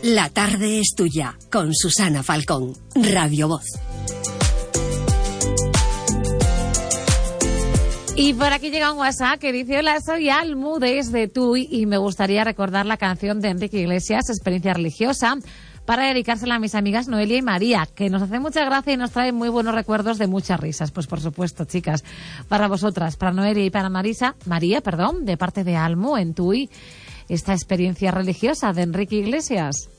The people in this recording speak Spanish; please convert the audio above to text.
La tarde es tuya, con Susana Falcón, Radio Voz. Y por aquí llega un WhatsApp que dice: hola, soy Almu desde Tui y me gustaría recordar la canción de Enrique Iglesias, Experiencia Religiosa, para dedicársela a mis amigas Noelia y María, que nos hace mucha gracia y nos trae muy buenos recuerdos de muchas risas. Pues por supuesto, chicas, para vosotras, para Noelia y para María, de parte de Almu en Tui, esta Experiencia Religiosa de Enrique Iglesias.